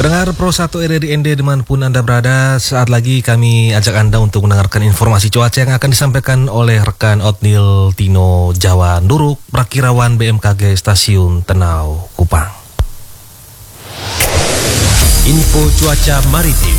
Pendengar Pro 1 RRI ND dimanapun Anda berada, saat lagi kami ajak Anda untuk mendengarkan informasi cuaca yang akan disampaikan oleh rekan Otnil Tino Jawan Duruk, Prakirawan BMKG Stasiun Tenau, Kupang. Info cuaca maritim.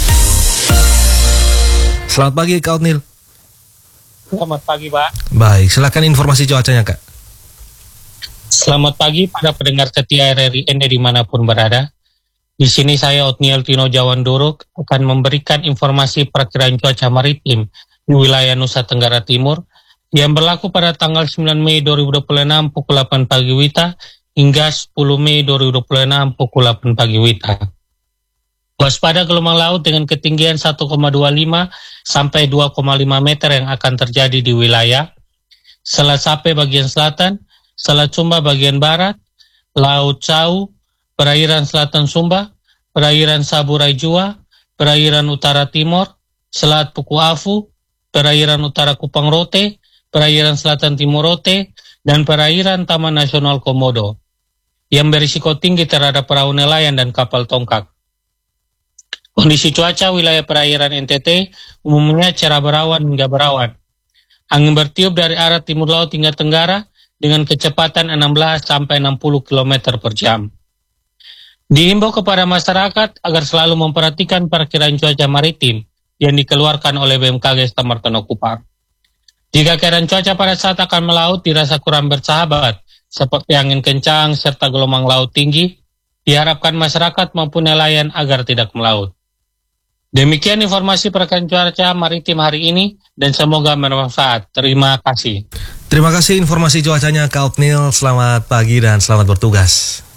Selamat pagi Kak Otnil. Selamat pagi Pak. Baik, silakan informasi cuacanya Kak. Selamat pagi pada pendengar setia RRI ND dimanapun berada. Di sini saya Otniel Tino Jawan Duruk akan memberikan informasi perakiraan cuaca maritim di wilayah Nusa Tenggara Timur yang berlaku pada tanggal 9 Mei 2026 pukul 8 pagi WITA hingga 10 Mei 2026 pukul 8 pagi WITA. Waspada gelombang laut dengan ketinggian 1,25 sampai 2,5 meter yang akan terjadi di wilayah Selat Sape bagian selatan, Selat Sumba bagian barat, Laut Sau, perairan selatan Sumba, perairan Saburai Jua, perairan utara Timur, Selat Puku Afu, perairan utara Kupang Rote, perairan selatan Timur Rote, dan perairan Taman Nasional Komodo, yang berisiko tinggi terhadap perahu nelayan dan kapal tongkang. Kondisi cuaca wilayah perairan NTT umumnya cerah berawan hingga berawan. Angin bertiup dari arah timur laut hingga tenggara dengan kecepatan 16 sampai 60 km per jam. Dihimbau kepada masyarakat agar selalu memperhatikan perkiraan cuaca maritim yang dikeluarkan oleh BMKG Tenau Kupang. Jika keadaan cuaca pada saat akan melaut dirasa kurang bersahabat, seperti angin kencang serta gelombang laut tinggi, diharapkan masyarakat maupun nelayan agar tidak melaut. Demikian informasi perkiraan cuaca maritim hari ini dan semoga bermanfaat. Terima kasih. Terima kasih informasi cuacanya Kak Otnil, selamat pagi dan selamat bertugas.